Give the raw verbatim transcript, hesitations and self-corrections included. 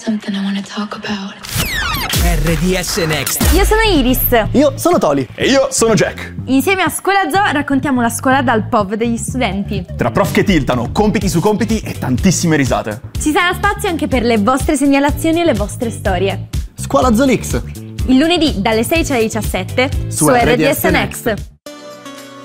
something I wanna talk about. R D S Next. Io sono Iris. Io sono Toli. E io sono Jack. Insieme a Scuola Zoo raccontiamo la scuola dal P O V degli studenti. Tra prof che tiltano, compiti su compiti e tantissime risate. Ci sarà spazio anche per le vostre segnalazioni e le vostre storie. Scuola Zoo X. Il lunedì dalle sedici alle diciassette su, su R D S Next. Next.